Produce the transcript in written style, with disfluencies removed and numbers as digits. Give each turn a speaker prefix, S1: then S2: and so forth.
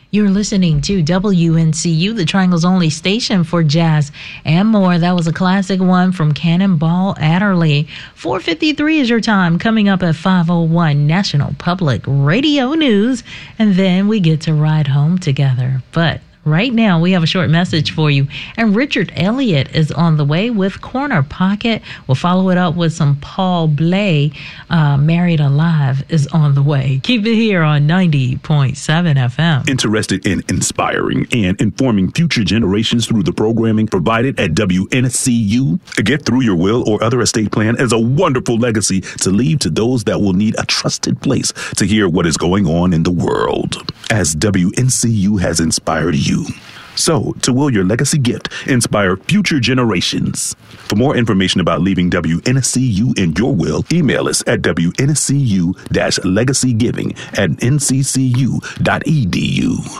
S1: You're listening to WNCU, the Triangle's only station for jazz and more. That was a classic one from Cannonball Adderley. 4:53 is your time. Coming up at 5:01, National Public Radio News. And then we get to ride home together. But right now, we have a short message for you. And Richard Elliott is on the way with Corner Pocket. We'll follow it up with some Paul Bley. Married Alive is on the way. Keep it here on 90.7 FM.
S2: Interested in inspiring and informing future generations through the programming provided at WNCU? A gift through your will or other estate plan is a wonderful legacy to leave to those that will need a trusted place to hear what is going on in the world. As WNCU has inspired you. So, to will your legacy gift inspire future generations. For more information about leaving WNCU in your will, email us at WNCU-legacygiving@nccu.edu.